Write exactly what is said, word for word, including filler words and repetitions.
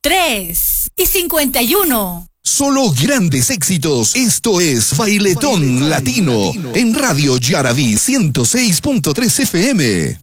tres y cincuenta y uno. Solo grandes éxitos. Esto es Bailetón, Bailetón Latino, Latino en Radio Yaraví ciento seis punto tres F M.